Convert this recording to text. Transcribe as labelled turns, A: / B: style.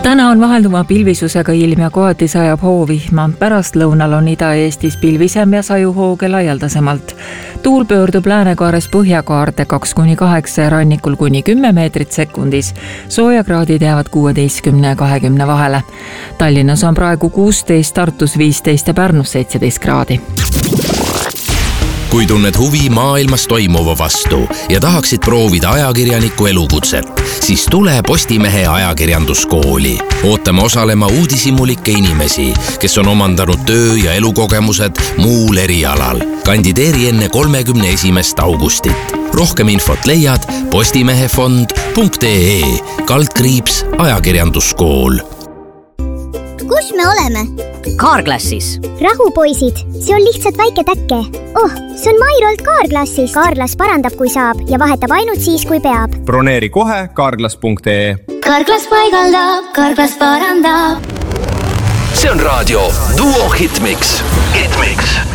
A: Täna on vahelduma pilvisusega ilm ja kohati sajab hoovihma. Pärast lõunal on Ida-Eestis pilvisem ja sajuhooge laialdasemalt. Tuul pöördub läänekaares põhjakaarde 2-8 ja rannikul kuni 10 meetrit sekundis. Soojakraadid jäävad 16 ja 20 vahele. Tallinnas on praegu 16, Tartus 15 ja Pärnus 17 kraadi.
B: Kui tunned huvi maailmas toimuva vastu ja tahaksid proovida ajakirjaniku elukutset, siis tule Postimehe ajakirjanduskooli. Ootame osalema uudishimulikke inimesi, kes on omandanud töö- ja elukogemused muul erialal. Kandideeri enne 31. augustit. Rohkem infot leiad postimehefond.ee/ajakirjanduskool.
C: Kus me oleme?
D: Kaarklassis.
C: Rahu, poisid, see on lihtsalt väike täkke. Oh, see on Mairolt Kaarklassist. Kaarklas parandab, kui saab ja vahetab ainult siis, kui peab.
E: Broneeri kohe kaarklas.ee.
F: Kaarklas paigaldab, Kaarklas parandab.
B: See on raadio Duo Hitmix.